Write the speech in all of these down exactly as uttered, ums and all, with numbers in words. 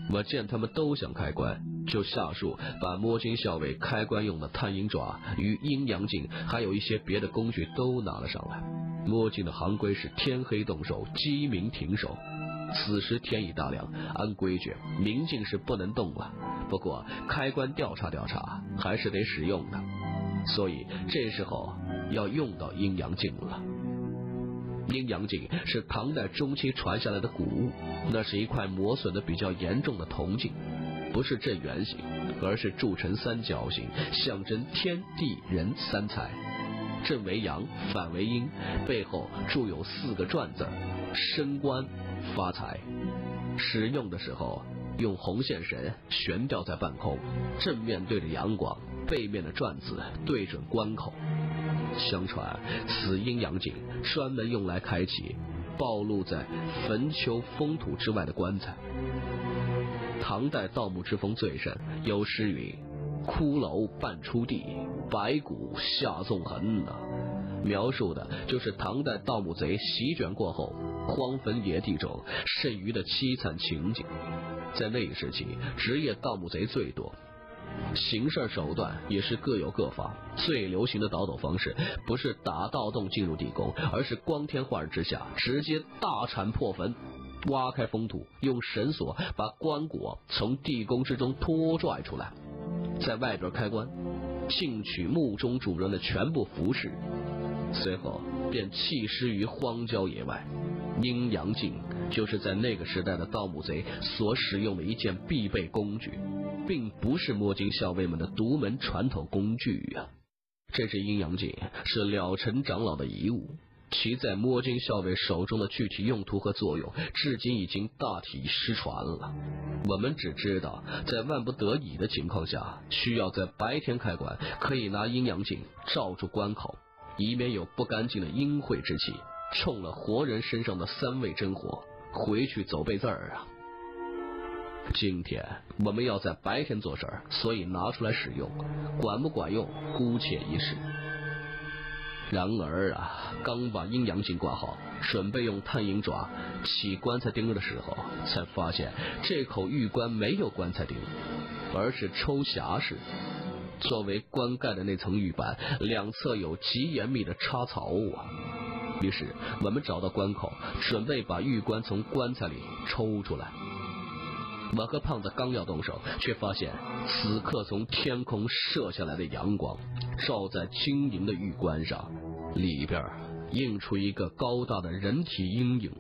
我见他们都想开棺，就下属把摸金校尉开棺用的探阴爪与阴阳镜，还有一些别的工具都拿了上来。摸金的行规是天黑动手，鸡鸣停手。此时天已大亮，按规矩明镜是不能动了，不过开棺调查调查还是得使用的，所以这时候要用到阴阳镜了。阴阳镜是唐代中期传下来的古物，那是一块磨损的比较严重的铜镜，不是正圆形，而是铸成三角形，象征天地人三才，正为阳，反为阴，背后铸有四个转字，升官发财。使用的时候用红线绳悬吊在半空，正面对着阳光，背面的转字对准关口。相传此阴阳镜专门用来开启暴露在坟丘封土之外的棺材。唐代盗墓之风最盛，有诗云：骷髅半出地，白骨下纵横啊，描述的就是唐代盗墓贼席卷过后荒坟野地中剩余的凄惨情景。在那一时期，职业盗墓贼最多，行事手段也是各有各法。最流行的倒斗方式不是打盗洞进入地宫，而是光天化日之下直接大铲破坟，挖开封土，用绳索把棺椁从地宫之中拖拽出来，在外边开棺，进取墓中主人的全部服饰，随后便弃尸于荒郊野外。阴阳镜就是在那个时代的盗墓贼所使用的一件必备工具，并不是摸金校尉们的独门传统工具啊。这只阴阳镜是了尘长老的遗物，其在摸金校尉手中的具体用途和作用至今已经大体失传了。我们只知道在万不得已的情况下，需要在白天开棺，可以拿阴阳镜罩住关口，以免有不干净的阴晦之气冲了活人身上的三味真火，回去走背字儿啊。今天我们要在白天做事儿，所以拿出来使用，管不管用姑且一试。然而啊，刚把阴阳镜挂好，准备用探阴爪起棺材钉的时候，才发现这口玉棺没有棺材钉，而是抽匣式。作为棺盖的那层玉板两侧有极严密的插槽啊。于是我们找到关口，准备把玉棺从棺材里抽出来。我和胖子刚要动手，却发现此刻从天空射下来的阳光照在晶莹的玉棺上，里边映出一个高大的人体阴影。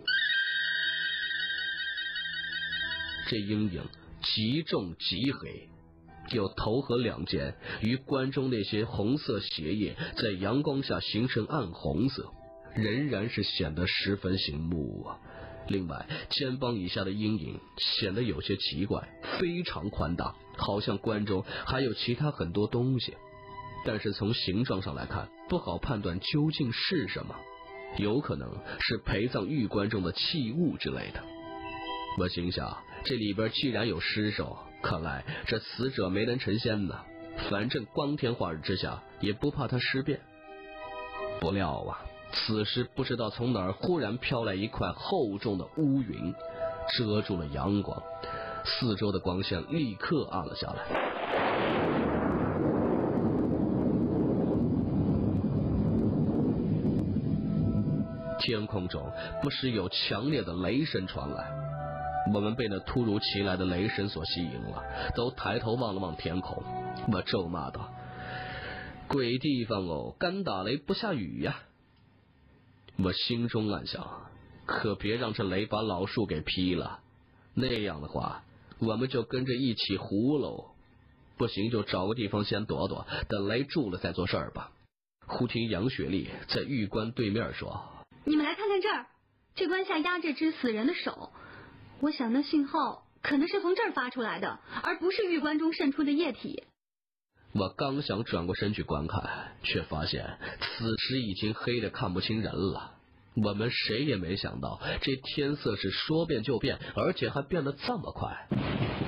这阴影极重极黑，有头和两肩，与棺中那些红色血液在阳光下形成暗红色，仍然是显得十分醒目啊。另外，肩膀以下的阴影显得有些奇怪，非常宽大，好像棺中还有其他很多东西，但是从形状上来看，不好判断究竟是什么，有可能是陪葬玉棺中的器物之类的。我心想，这里边既然有尸首，看来这死者没能成仙呢，反正光天化日之下也不怕他尸变。不料啊，此时不知道从哪儿忽然飘来一块厚重的乌云，遮住了阳光，四周的光线立刻暗了下来。天空中不时有强烈的雷声传来，我们被那突如其来的雷声所吸引了，都抬头望了望天空。我咒骂道：鬼地方哦，干打雷不下雨呀！我心中暗想，可别让这雷把老树给劈了，那样的话我们就跟着一起糊喽。不行就找个地方先躲躲，等雷住了再做事儿吧。忽听杨雪丽在玉棺对面说： 你们来看看这儿，这棺下压着只死人的手，我想那信号可能是从这儿发出来的，而不是玉棺中渗出的液体。 我刚想转过身去观看，却发现此时已经黑得看不清人了。我们谁也没想到，这天色是说变就变，而且还变得这么快。